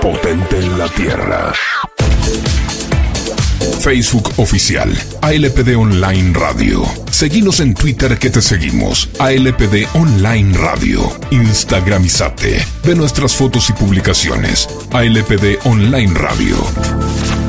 potente en la tierra. Facebook oficial, ALPD Online Radio. Seguinos en Twitter que te seguimos, ALPD Online Radio. Instagramizate. Ve nuestras fotos y publicaciones, ALPD Online Radio.